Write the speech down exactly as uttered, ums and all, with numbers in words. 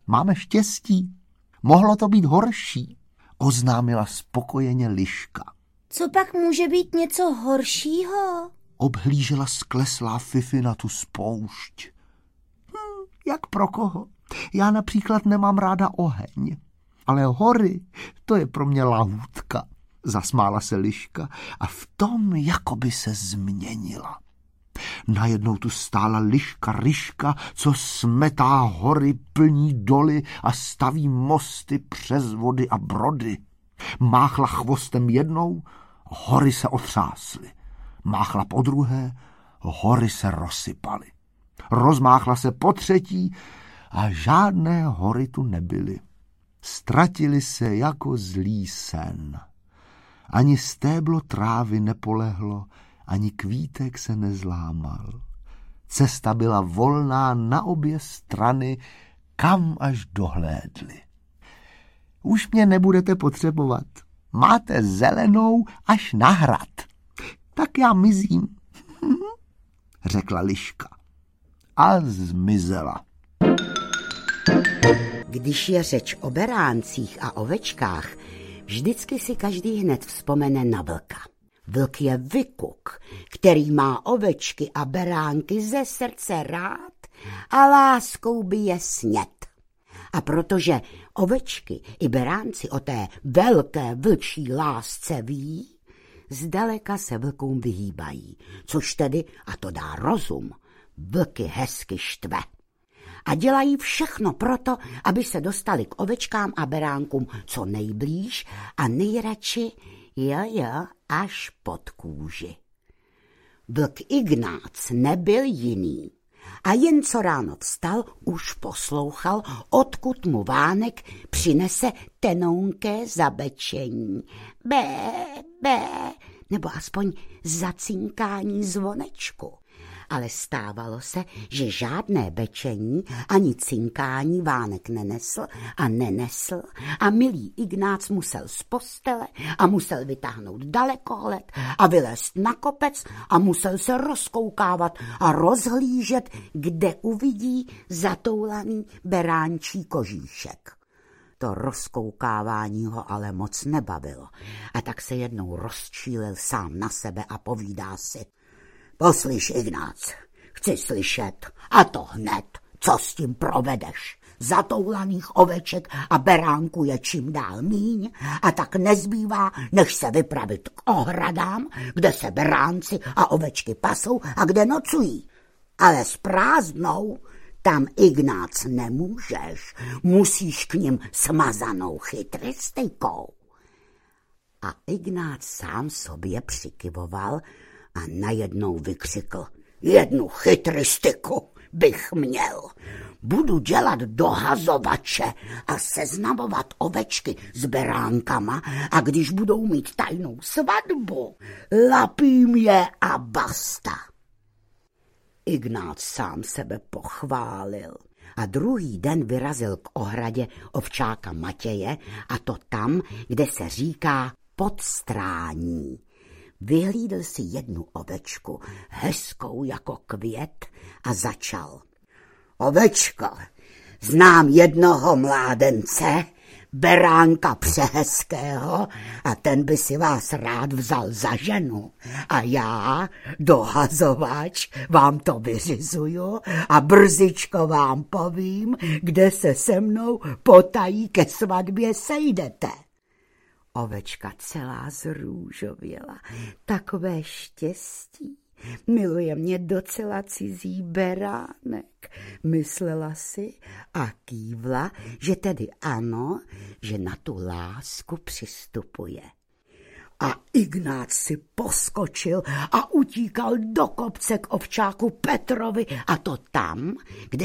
Máme štěstí. Mohlo to být horší, oznámila spokojeně Liška. Co pak může být něco horšího? Obhlížela skleslá Fifi na tu spoušť. Hm, jak pro koho? Já například nemám ráda oheň, ale hory, to je pro mě lahůdka. Zasmála se Liška a v tom jakoby se změnila. Najednou tu stála Liška Ryška, co smetá hory, plní doly a staví mosty přes vody a brody. Máchla chvostem jednou, hory se otřásly. Máchla po druhé, hory se rozsypaly. Rozmáchla se po třetí a žádné hory tu nebyly. Ztratili se jako zlý sen. Ani stéblo trávy nepolehlo, ani kvítek se nezlámal. Cesta byla volná na obě strany, kam až dohlédli. Už mě nebudete potřebovat. Máte zelenou až na hrad. Tak já mizím, řekla Liška. A zmizela. Když je řeč o beráncích a ovečkách, vždycky si každý hned vzpomene na vlka. Vlk je vykuk, který má ovečky a beránky ze srdce rád a láskou by je snět. A protože ovečky i beránci o té velké vlčí lásce ví, zdaleka se vlkům vyhýbají, což tedy, a to dá rozum, vlky hezky štve. A dělají všechno proto, aby se dostali k ovečkám a beránkům co nejblíž a nejradši jo, jo, až pod kůži. Vlk Ignác nebyl jiný a jen co ráno vstal, už poslouchal, odkud mu Vánek přinese tenonké zabečení. Bé, bé, nebo aspoň zacinkání zvonečku. Ale stávalo se, že žádné bečení ani cinkání Vánek nenesl a nenesl a milý Ignác musel z postele a musel vytáhnout dalekohled a vylézt na kopec a musel se rozkoukávat a rozhlížet, kde uvidí zatoulaný beránčí kožíšek. To rozkoukávání ho ale moc nebavilo a tak se jednou rozčílil sám na sebe a povídá si: Poslyš, Ignác, chci slyšet, a to hned, co s tím provedeš. Zatoulaných oveček a beránků je čím dál míň a tak nezbývá, než se vypravit k ohradám, kde se beránci a ovečky pasou a kde nocují. Ale s prázdnou tam, Ignác, nemůžeš, musíš k nim smazanou chytristikou. A Ignác sám sobě přikyvoval a najednou vykřikl: Jednu chytristiku bych měl. Budu dělat dohazovače a seznamovat ovečky s beránkama a když budou mít tajnou svatbu, lapím je a basta. Ignác sám sebe pochválil a druhý den vyrazil k ohradě ovčáka Matěje, a to tam, kde se říká Podstrání. Vyhlídl si jednu ovečku, hezkou jako květ, a začal: Ovečko, znám jednoho mládence, beránka přehezkého, a ten by si vás rád vzal za ženu. A já, dohazovač, vám to vyřizuju a brzičko vám povím, kde se se mnou potají ke svatbě sejdete. Ovečka celá zrůžověla, takové štěstí. Miluje mě docela cizí beránek, myslela si a kývla, že tedy ano, že na tu lásku přistupuje. A Ignác si poskočil a utíkal do kopce k ovčáku Petrovi, a to tam, kde